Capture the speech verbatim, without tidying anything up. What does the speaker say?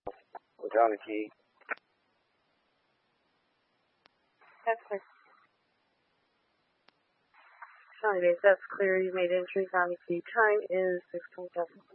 County Key. That's clear. County base, that's clear. You made entry. County Key. Time is six twenty-seven.